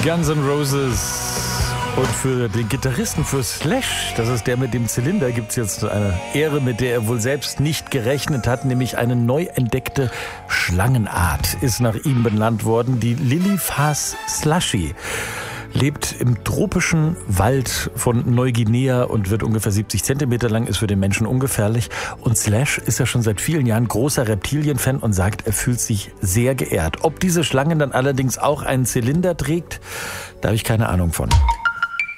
Guns N' Roses. Und für den Gitarristen, für Slash, das ist der mit dem Zylinder, gibt es jetzt eine Ehre, mit der er wohl selbst nicht gerechnet hat, nämlich eine neu entdeckte Schlangenart ist nach ihm benannt worden, die Liliphas slushy. Lebt im tropischen Wald von Neuguinea und wird ungefähr 70 Zentimeter lang, ist für den Menschen ungefährlich. Und Slash ist ja schon seit vielen Jahren großer Reptilienfan und sagt, er fühlt sich sehr geehrt. Ob diese Schlange dann allerdings auch einen Zylinder trägt, da habe ich keine Ahnung von.